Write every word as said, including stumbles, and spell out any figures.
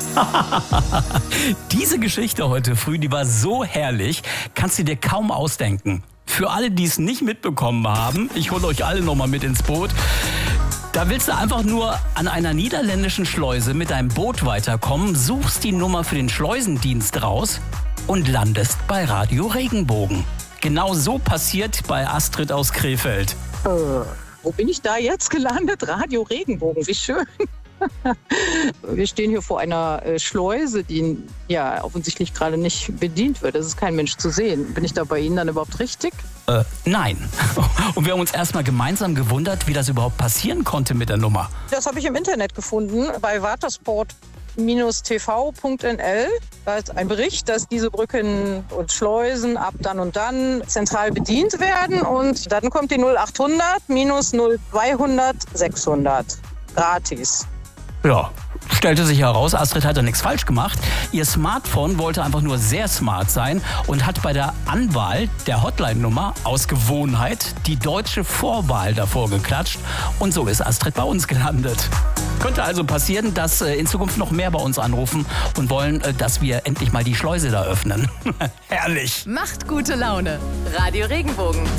Diese Geschichte heute früh, die war so herrlich, kannst du dir kaum ausdenken. Für alle, die es nicht mitbekommen haben, ich hole euch alle nochmal mit ins Boot. Da willst du einfach nur an einer niederländischen Schleuse mit deinem Boot weiterkommen, suchst die Nummer für den Schleusendienst raus und landest bei Radio Regenbogen. Genau so passiert bei Astrid aus Krefeld. Äh, wo bin ich da jetzt gelandet? Radio Regenbogen, wie schön. Wir stehen hier vor einer äh, Schleuse, die ja offensichtlich gerade nicht bedient wird. Es ist kein Mensch zu sehen. Bin ich da bei Ihnen dann überhaupt richtig? Äh, nein. Und wir haben uns erstmal gemeinsam gewundert, wie das überhaupt passieren konnte mit der Nummer. Das habe ich im Internet gefunden, bei watersport T V Punkt N L. Da ist ein Bericht, dass diese Brücken und Schleusen ab dann und dann zentral bedient werden. Und dann kommt die null achthundert minus null zweihundert sechshundert. Gratis. Ja, stellte sich heraus, Astrid hat da nichts falsch gemacht. Ihr Smartphone wollte einfach nur sehr smart sein und hat bei der Anwahl der Hotline-Nummer aus Gewohnheit die deutsche Vorwahl davor geklatscht. Und so ist Astrid bei uns gelandet. Könnte also passieren, dass äh, in Zukunft noch mehr bei uns anrufen und wollen, äh, dass wir endlich mal die Schleuse da öffnen. Herrlich. Macht gute Laune. Radio Regenbogen.